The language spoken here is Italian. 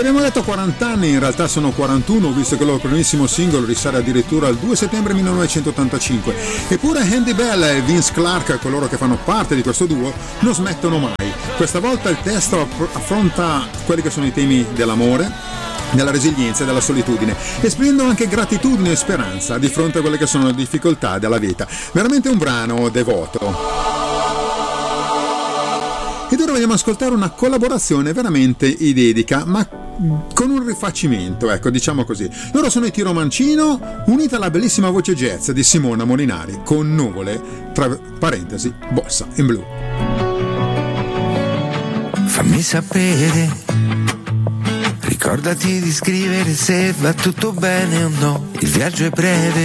abbiamo detto 40 anni, in realtà sono 41, visto che il loro primissimo singolo risale addirittura al 2 settembre 1985. Eppure Andy Bell e Vince Clarke, coloro che fanno parte di questo duo, non smettono mai. Questa volta il testo affronta quelli che sono i temi dell'amore, della resilienza e della solitudine, esprimendo anche gratitudine e speranza di fronte a quelle che sono le difficoltà della vita. Veramente un brano devoto. Ed ora vogliamo ascoltare una collaborazione veramente idedica, ma con un rifacimento, ecco, diciamo così. Loro sono i Tiro Mancino, unita alla bellissima voce jazz di Simona Molinari, con Nuvole, tra parentesi, Bossa in blu. Fammi sapere, ricordati di scrivere se va tutto bene o no, il viaggio è breve,